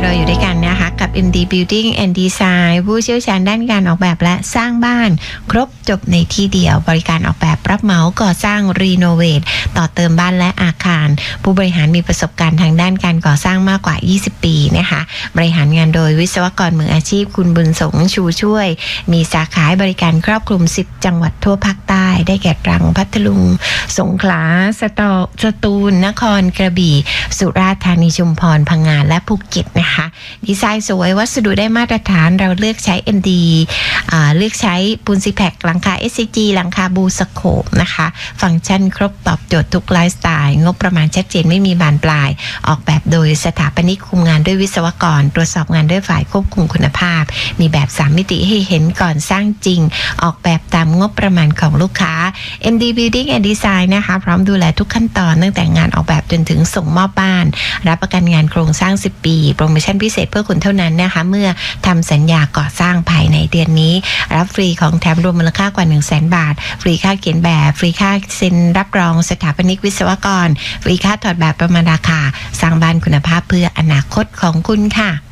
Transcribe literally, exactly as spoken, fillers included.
เราอยู่ด้วยกันนะคะกับ เอ็ม ดี Building and Design ผู้เชี่ยวชาญด้านการออกแบบและสร้างบ้านครบจบในที่เดียวบริการออกแบบรับเหมาก่อสร้างรีโนเวทต่อเติมบ้านและอาคารผู้บริหารมีประสบการณ์ทางด้านการก่อสร้างมากกว่ายี่สิบปีนะคะบริหารงานโดยวิศวกรมืออาชีพคุณบุญสงชูช่วยมีสาขาบริการครอบคลุมสิบจังหวัดทั่วภาคใต้ได้แก่ตรังพัทลุงสงขลาสตอสตูลนครกระบี่สุราษฎร์ธานีชุมพรพังงาและภูเก็ตนะคะดีไซน์สวยวัสดุได้มาตรฐานเราเลือกใช้ เอ็ม ดี อ่าเลือกใช้ปูนซีแพคหลังคา เอส ซี จี หลังคาบูสโคปนะคะฟังก์ชันครบตอบโจทย์ทุกไลฟ์สไตล์งบประมาณชัดเจนไม่มีบานปลายออกแบบโดยสถาปนิกคุมงานด้วยวิศวกรตรวจสอบงานด้วยฝ่ายควบคุมคุณภาพมีแบบสามมิติให้เห็นก่อนสร้างจริงออกแบบตามงบประมาณของลูกค้า เอ็ม ดี Building and Design นะคะพร้อมดูแลทุกขั้นตอนตั้งแต่งานออกแบบจนถึงส่งมอบบ้านรับประกันงานโครงสร้างสิบปีโปรโมชั่นพิเศษเพื่อคุณเท่านั้นนะคะเมื่อทำสัญญาก่อสร้างภายในเดือนนี้รับฟรีของแถมรวมมูลค่ากว่า หนึ่งแสน บาทฟรีค่าเขียนแบบฟรีค่าเซ็นรับรองสถาปนิกวิศวกรฟรีค่าถอดแบบประมาณราคาสร้างบ้านคุณภาพเพื่ออนาคตของคุณค่ะ